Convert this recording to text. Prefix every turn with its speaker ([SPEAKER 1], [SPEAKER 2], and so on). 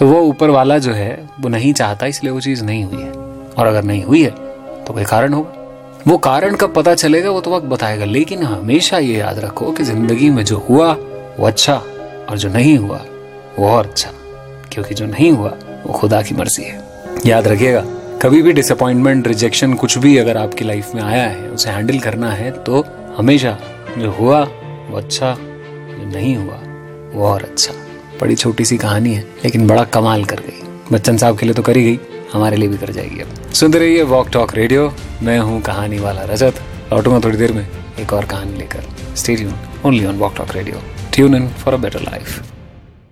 [SPEAKER 1] तो वो ऊपर वाला जो है वो नहीं चाहता, इसलिए वो चीज नहीं हुई है। और अगर नहीं हुई है तो कोई कारण होगा। वो कारण कब पता चलेगा वो तो वक्त बताएगा। लेकिन हमेशा ये याद रखो कि जिंदगी में जो हुआ वो अच्छा, और जो नहीं हुआ वो और अच्छा, क्योंकि जो नहीं हुआ वो खुदा की मर्जी है। याद रखिएगा, कभी भी डिसअपॉइंटमेंट, रिजेक्शन, कुछ भी अगर आपकी लाइफ में आया है, उसे हैंडल करना है तो हमेशा जो हुआ वो अच्छा, जो नहीं हुआ वो और अच्छा। बड़ी छोटी सी कहानी है लेकिन बड़ा कमाल कर गई। बच्चन साहब के लिए तो कर ही गई, हमारे लिए भी कर जाएगी। अब सुनते रहिए वॉक टॉक रेडियो। मैं हूँ कहानी वाला रजत। लौटूंगा थोड़ी देर में एक और कहानी लेकर। Stay tuned only on walk talk radio. Tune in for a better life.